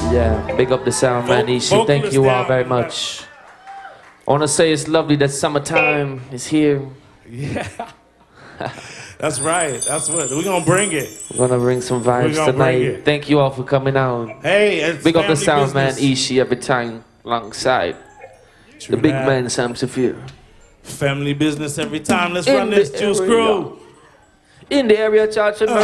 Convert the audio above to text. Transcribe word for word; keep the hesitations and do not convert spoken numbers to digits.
Yeah, big up the sound, man. Ishi, thank you all very much. I want to say it's lovely that summertime is here. Yeah. That's right. That's what we're gonna bring it. We're gonna bring some vibes tonight. Thank you all for coming out. Hey, it's big up the sound, business. man. Ishi every time alongside True the big that. man Sam Saphir. Family business every time. Let's In run this the Juice area. Crew. In the area, Church.